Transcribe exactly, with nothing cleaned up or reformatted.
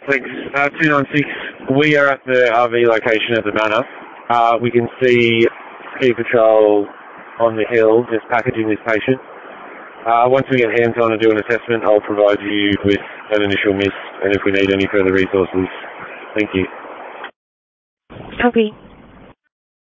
Thanks. Uh, two nine six, we are at the R V location at the Manor. Uh, we can see Ski Patrol on the hill just packaging this patient. Uh, once we get hands on and do an assessment, I'll provide you with an initial miss, and if we need any further resources. Thank you. Copy.